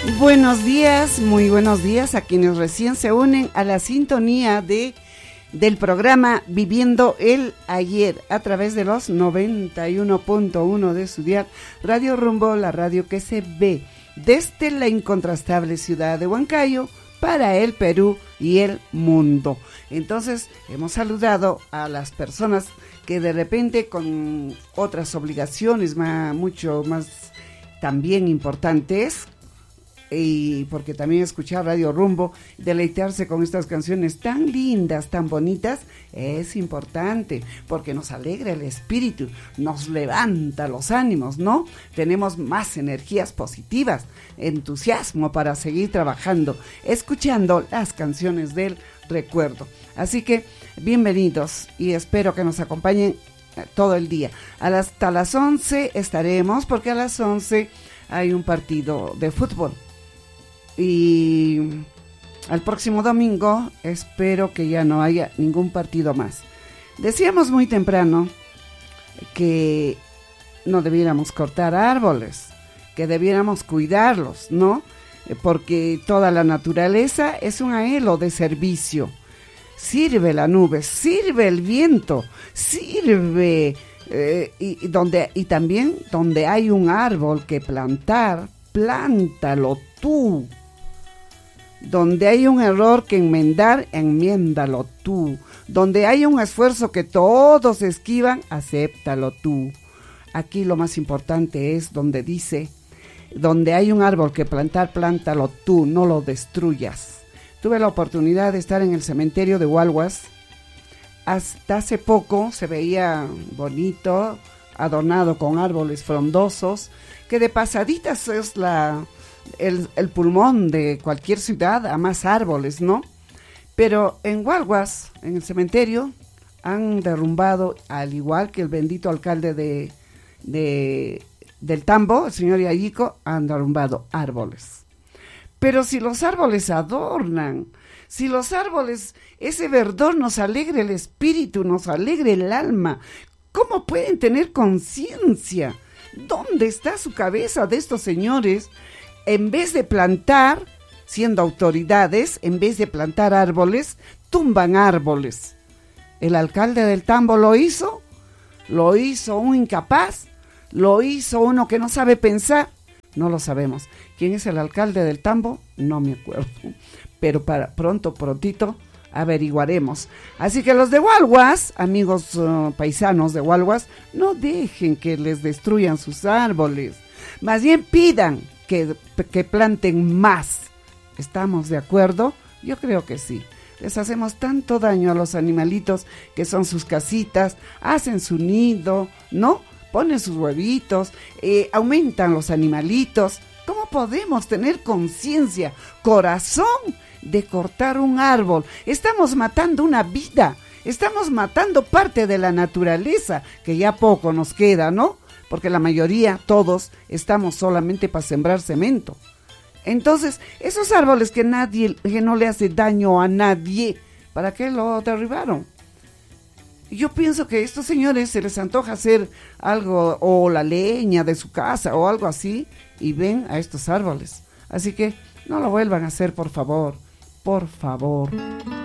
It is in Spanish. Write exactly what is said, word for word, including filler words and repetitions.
Buenos días, muy buenos días a quienes recién se unen a la sintonía de del programa Viviendo el Ayer a través de los noventa y uno punto uno de su dial Radio Rumbo, la radio que se ve desde la incontrastable ciudad de Huancayo para el Perú y el mundo. Entonces hemos saludado a las personas que de repente con otras obligaciones más, mucho más también importantes, y porque también escuchar Radio Rumbo, deleitarse con estas canciones tan lindas, tan bonitas, es importante, porque nos alegra el espíritu, nos levanta los ánimos, ¿no? Tenemos más energías positivas, entusiasmo para seguir trabajando, escuchando las canciones del recuerdo. Así que, bienvenidos, y espero que nos acompañen todo el día. Hasta las once estaremos, porque a las once hay un partido de fútbol. Y al próximo domingo espero que ya no haya ningún partido más. Decíamos muy temprano que no debiéramos cortar árboles, que debiéramos cuidarlos, ¿no? Porque toda la naturaleza es un anhelo de servicio. Sirve la nube, sirve el viento, sirve eh, y, y, donde, y también donde hay un árbol que plantar, plántalo tú. Donde hay un error que enmendar, enmiéndalo tú. Donde hay un esfuerzo que todos esquivan, acéptalo tú. Aquí lo más importante es donde dice, donde hay un árbol que plantar, plántalo tú, no lo destruyas. Tuve la oportunidad de estar en el cementerio de Hualhuas. Hasta hace poco se veía bonito, adornado con árboles frondosos, que de pasaditas es la... El, el pulmón de cualquier ciudad, a más árboles, ¿no? Pero en Hualhuas, en el cementerio, han derrumbado, al igual que el bendito alcalde de, de del Tambo, el señor Yayico, han derrumbado árboles. Pero si los árboles adornan, si los árboles, ese verdor nos alegra el espíritu, nos alegra el alma, ¿cómo pueden tener conciencia? ¿Dónde está su cabeza de estos señores? En vez de plantar, siendo autoridades, en vez de plantar árboles, tumban árboles. El alcalde del Tambo lo hizo, lo hizo un incapaz, lo hizo uno que no sabe pensar, no lo sabemos. ¿Quién es el alcalde del Tambo? No me acuerdo, pero para pronto, prontito, averiguaremos. Así que los de Hualhuas, amigos uh, paisanos de Hualhuas, no dejen que les destruyan sus árboles, más bien pidan Que, que planten más. ¿Estamos de acuerdo? Yo creo que sí. Les hacemos tanto daño a los animalitos que son sus casitas, hacen su nido, ¿no? Ponen sus huevitos, eh, aumentan los animalitos. ¿Cómo podemos tener conciencia, corazón de cortar un árbol? Estamos matando una vida, estamos matando parte de la naturaleza, que ya poco nos queda, ¿no? Porque la mayoría, todos, estamos solamente para sembrar cemento. Entonces, esos árboles que nadie, que no le hace daño a nadie, ¿para qué lo derribaron? Yo pienso que a estos señores se les antoja hacer algo, o la leña de su casa, o algo así, y ven a estos árboles. Así que, no lo vuelvan a hacer, por favor, por favor.